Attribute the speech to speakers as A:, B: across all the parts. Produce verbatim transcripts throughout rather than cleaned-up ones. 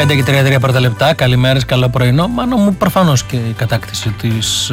A: πέντε και τριάντα τρία πρώτα λεπτά. Καλημέρες, καλό πρωινό. Μάνο μου, προφανώς και η κατάκτηση της,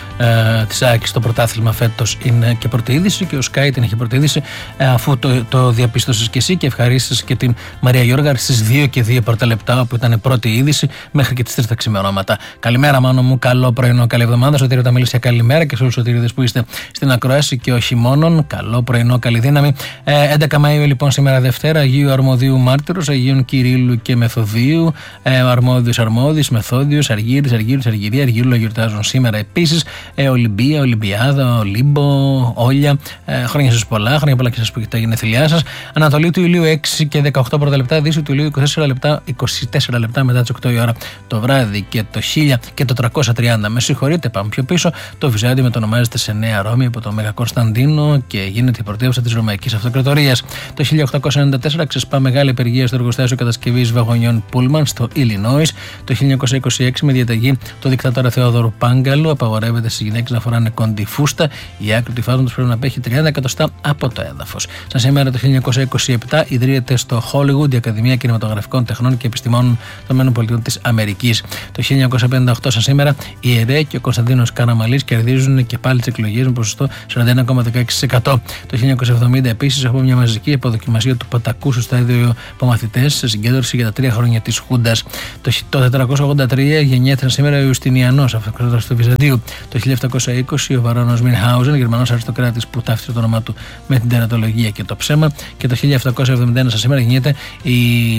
A: ε, της ΑΕΚ στο πρωτάθλημα φέτος είναι και πρώτη είδηση και ο Sky την έχει πρώτη είδηση, ε, αφού το, το διαπίστωσες και εσύ και ευχαρίστησες και την Μαρία Γιώργα στις δύο και δύο πρώτα λεπτά, όπου ήταν πρώτη είδηση μέχρι και τις τρεις τα ξημερώματα. Καλημέρα, Μάνο μου, καλό πρωινό, καλή εβδομάδα. Σωτήριο τα Μελίσια, καλημέρα και σε όλους τους σωτήριδες που είστε στην ακρόαση και όχι μόνον. Καλό πρωινό, καλή δύναμη. Ε, έντεκα Μαΐου, λοιπόν, σήμερα Δευτέρα, Αγίου Αρμοδίου Μάρτυρος, Αγίων Κυρίλλου και Μεθοδίου, ε, Αρμόδιος Αρμόδης, Μεθόδιος, Αργύρης, Αργύρης, Αργυρία, Αργύρουλα γιορτάζουν σήμερα επίσης, ε, Ολυμπία, Ολυμπιάδα, Ολύμπο, Όλια. Ε, χρόνια σας πολλά, χρόνια πολλά και σας που έχετε τα γενέθλιά σας. Ανατολή του ηλίου έξι και δεκαοκτώ πρώτα λεπτά, Δύση του ηλίου είκοσι τέσσερα λεπτά, είκοσι τέσσερα λεπτά μετά τις οκτώ η ώρα το βράδυ και το χίλια και το τριακόσια τριάντα. Με συγχωρείτε, πάμε πιο πίσω. Το Βυζάντιο μετονομάζεται σε Νέα Ρώμη από τον Μέγα Κωνσταντίνο και γίνεται η πρωτεύουσα της Ρωμαϊκής Αυτοκρατορίας. Το χίλια οκτακόσια ενενήντα τέσσερα ξεσπά μεγάλη απεργία στο εργοστάσιο κατασκευής βαγονιών Πούλμαν στο Illinois. Το χίλια εννιακόσια είκοσι έξι, με διαταγή του δικτάτορα Θεόδωρου Πάγκαλου, απαγορεύεται στις γυναίκες να φοράνε κόντι φούστα. Η άκρη του υφάσματος πρέπει να απέχει τριάντα εκατοστά από το έδαφος. Σαν σήμερα το χίλια εννιακόσια είκοσι επτά ιδρύεται στο Hollywood η Ακαδημία Κινηματογραφικών Τεχνών και Επιστημών των ΗΠΑ της Αμερικής. Το χίλια εννιακόσια πενήντα οκτώ, σαν σήμερα, η ΕΡΕ και ο Κωνσταντίνος Καραμαλής κερδίζουν και πάλι τις εκλογές με ποσοστό σαράντα ένα κόμμα δεκαέξι τοις εκατό. Το χίλια εννιακόσια εβδομήντα επίσης έχουμε μια μαζική αποδοκιμασία του Πατακού στο στάδιο Πομαθητές σε συγκέντρωση για τα τρία χρόνια της Χούντας. Το, το τετρακόσια ογδόντα τρία γεννιέται σήμερα ο Ιουστινιανός, αυτοκράτορας του Βυζαντίου. Το χίλια επτακόσια είκοσι ο Βαρόνος Μινχάουζεν, Γερμανός αριστοκράτης που ταύτισε το όνομά του με την τερατολογία και το ψέμα. Και το χίλια επτακόσια εβδομήντα ένα, σαν σήμερα, γεννιέται η, η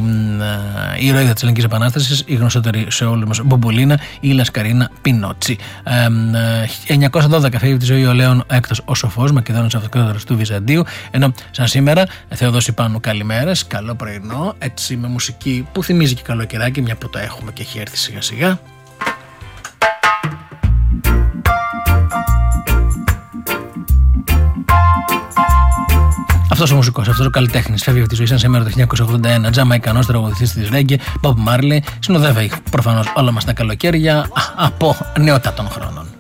A: ηρωίδα της Ελληνικής Επανάστασης, η γνωστότερη σε όλους μας Μπομπολίνα, η Λασκαρίνα Πινότσι. Ε, εννιακόσια δώδεκα φεύγει τη ζωή ο Λέων Έκτος ο Σοφός, Μακεδόνος αυτοκράτορας του Βυζαντίου. Ενώ σαν σήμερα, Θεοδόση Πάνου, καλημέρες, καλό πρωινό, έτσι με μουσική που θυμίζει και καλοκαιράκι, μια που το έχουμε και έχει έρθει σιγά σιγά. Αυτός ο μουσικός, αυτός ο καλλιτέχνης φεύγει από τη ζωή σαν σήμερα το χίλια εννιακόσια ογδόντα ένα. Τζαμαϊκανός τραγουδιστής της Ρέγγε, Bob Marley, συνοδεύει προφανώς όλα μας τα καλοκαίρια α, από νεοτάτων χρόνων.